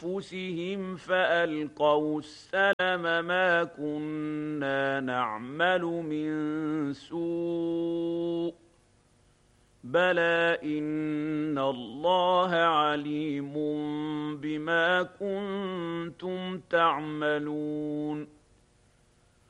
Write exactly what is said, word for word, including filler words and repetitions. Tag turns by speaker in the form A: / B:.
A: أنفسهم فألقوا السلم ما كنا نعمل من سوء بلى إن الله عليم بما كنتم تعملون